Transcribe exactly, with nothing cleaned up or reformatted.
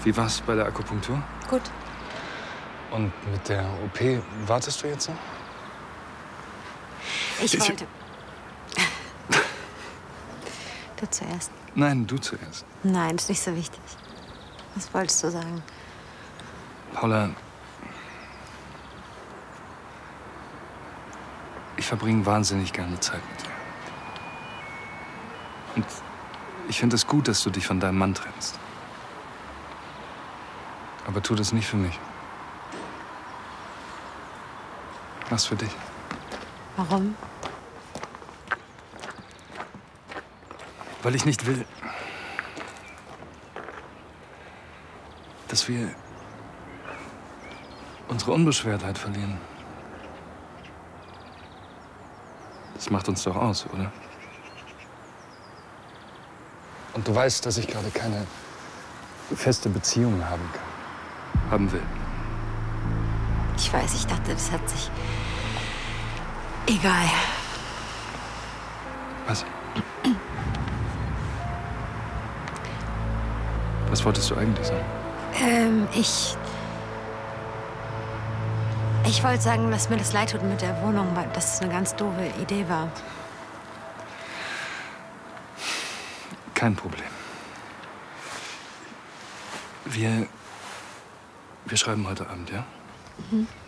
Wie war's bei der Akupunktur? Gut. Und mit der O P wartest du jetzt noch? Ich Ich- wollte... Du zuerst. Nein, du zuerst. Nein, ist nicht so wichtig. Was wolltest du sagen? Paula, ich verbringe wahnsinnig gerne Zeit mit dir. Und ich finde es gut, dass du dich von deinem Mann trennst. Aber tu das nicht für mich. Mach's für dich. Warum? Weil ich nicht will, dass wir unsere Unbeschwertheit verlieren. Das macht uns doch aus, oder? Und du weißt, dass ich gerade keine feste Beziehung haben kann. Haben will. Ich weiß, ich dachte, das hat sich... Egal. Was? Was wolltest du eigentlich sagen? Ähm, ich... Ich wollte sagen, dass mir das leid tut mit der Wohnung, weil das eine ganz doofe Idee war. Kein Problem. Wir... Wir schreiben heute Abend, ja? Mhm.